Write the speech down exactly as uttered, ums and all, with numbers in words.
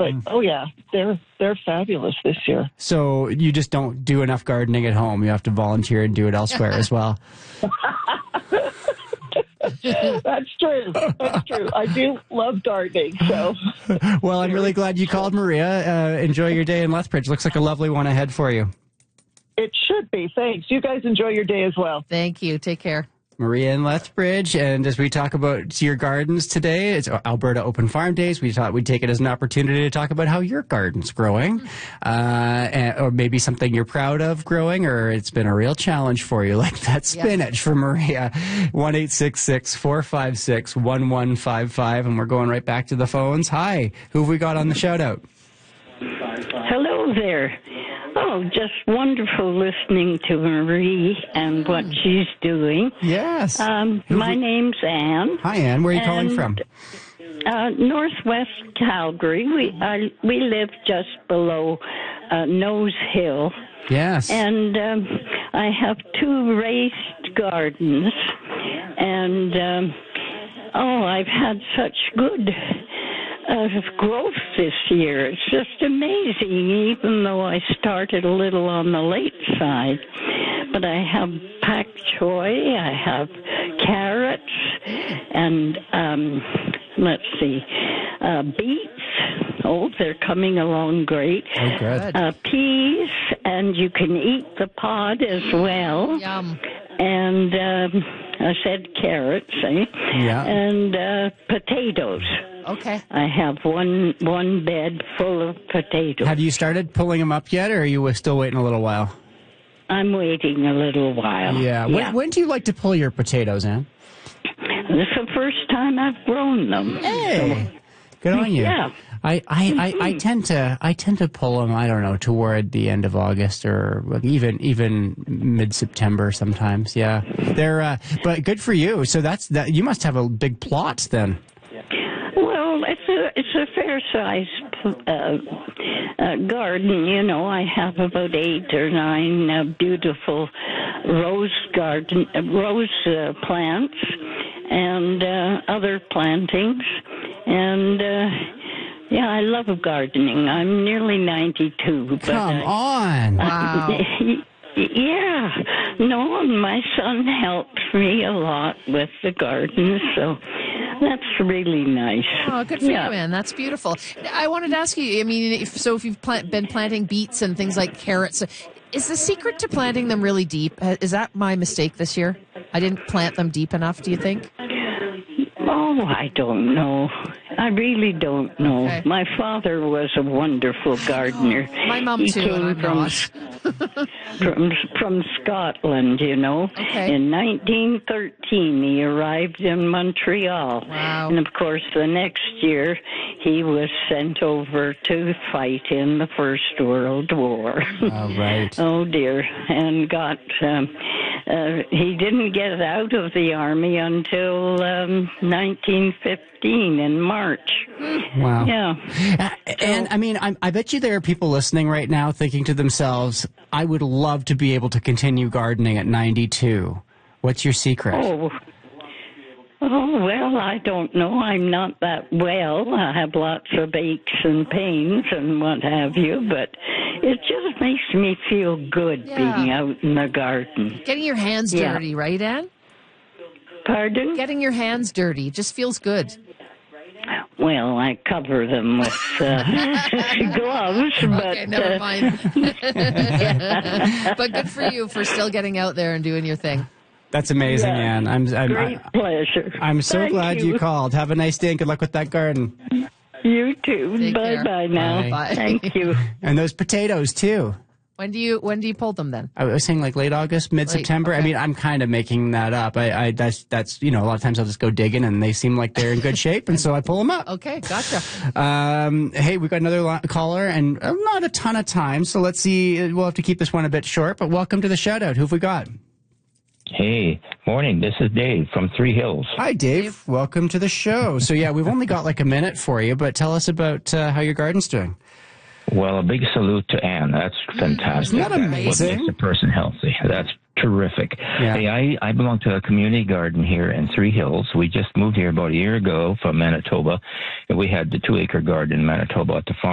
but oh yeah, they're they're fabulous this year. So you just don't do enough gardening at home. You have to volunteer and do it elsewhere as well. That's true. That's true. I do love gardening. So, well, I'm really glad you called, Maria. Uh, enjoy your day in Lethbridge. Looks like a lovely one ahead for you. It should be. Thanks. You guys enjoy your day as well. Thank you. Take care. Maria in Lethbridge, and as we talk about your gardens today, it's Alberta Open Farm Days. We thought we'd take it as an opportunity to talk about how your garden's growing, uh, and, or maybe something you're proud of growing, or it's been a real challenge for you, like that spinach yeah. for Maria. one eight six six, four five six, one one five five, and we're going right back to the phones. Hi, who have we got on the shout-out? Hello there. Oh, just wonderful listening to Marie and what she's doing. Yes. Um, my name's Anne. Hi, Anne. Where are you calling and, from? Uh, Northwest Calgary. We I, we live just below uh, Nose Hill. Yes. And um, I have two raised gardens, and um, oh, I've had such good Uh, growth this year. It's just amazing, even though I started a little on the late side. But I have pak choi, I have carrots, and um, let's see, uh, beets. Oh, they're coming along great. Oh, good. Uh, peas, and you can eat the pod as well. Yum. And um, I said carrots, eh? Yeah. And uh, potatoes. Okay. I have one one bed full of potatoes. Have you started pulling them up yet, or are you still waiting a little while? I'm waiting a little while. Yeah. yeah. When, when do you like to pull your potatoes, Anne? This is the first time I've grown them. Hey, so, good on you. Yeah. I, I, I, I tend to I tend to pull them, I don't know, toward the end of August or even even mid September sometimes. Yeah, they're uh, but good for you. So that's that. You must have a big plot then. Well, it's a it's a fair size uh, uh, garden. You know, I have about eight or nine uh, beautiful rose garden uh, rose uh, plants and uh, other plantings, and. Uh, Yeah, I love gardening. I'm nearly ninety-two. But Come I, on. Wow. Yeah. No, my son helps me a lot with the garden, so that's really nice. Oh, good for yeah. you, Anne. That's beautiful. I wanted to ask you, I mean, if, so if you've plant, been planting beets and things like carrots, is the secret to planting them really deep? Is that my mistake this year? I didn't plant them deep enough, do you think? Oh, I don't know. I really don't know. Okay. My father was a wonderful gardener. Oh, my mom he too, came and I'm from, not. from from Scotland, you know. Okay. In nineteen thirteen, he arrived in Montreal. Wow. And of course, the next year, he was sent over to fight in the First World War. Oh, right. Oh dear, and got. Um, Uh, he didn't get out of the Army until um, nineteen fifteen in March. Wow. Yeah. Uh, and, I mean, I, I bet you there are people listening right now thinking to themselves, I would love to be able to continue gardening at ninety-two. What's your secret? Oh. Oh, well, I don't know. I'm not that well. I have lots of aches and pains and what have you, but it just makes me feel good Yeah. being out in the garden. Getting your hands Yeah. dirty, right, Anne? Pardon? Getting your hands dirty just feels good. Well, I cover them with uh, gloves, but... Okay, never uh, mind. But good for you for still getting out there and doing your thing. That's amazing, Yeah. Anne. I'm, I'm, Great I, pleasure. I'm so Thank glad you. you called. Have a nice day and good luck with that garden. You too. Take Bye care. bye now. Bye. Bye. Thank you. And those potatoes, too. When do you when do you pull them then? I was saying like late August, mid September. okay. I mean, I'm kind of making that up. I, I that's that's you know a lot of times I'll just go digging and they seem like they're in good shape, and so I pull them up. Okay, gotcha. Um, hey, we got another lo- caller, and uh, not a ton of time, so let's see. We'll have to keep this one a bit short. But welcome to the shout out. Who have we got? Hey, morning. This is Dave from Three Hills. Hi, Dave. Dave. Welcome to the show. So yeah, we've only got like a minute for you, but tell us about uh, how your garden's doing. Well, a big salute to Anne. That's fantastic. Isn't that amazing? What makes a person healthy. That's terrific. Yeah. Hey, I, I belong to a community garden here in Three Hills. We just moved here about a year ago from Manitoba, and we had the two-acre garden in Manitoba at the farm.